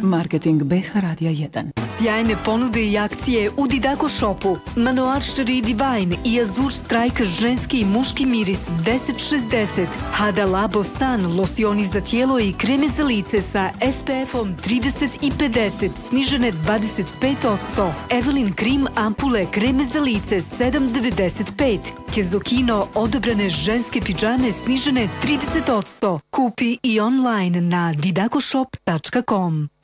Marketing BH Radija 1. Sjajne ponude i akcije u Didako Shopu. Manoir Cherie Divine i Azur Strike ženski i muški miris 1060. Hada Labo San, losioni za tijelo i kreme za lice sa SPF-om 30 i 50, snižene 25%. Evelyn Cream ampule kreme za lice 7,95. Kezokino odobrane ženske pidžame snižene 30%. Kupi i online na didakoshop.com.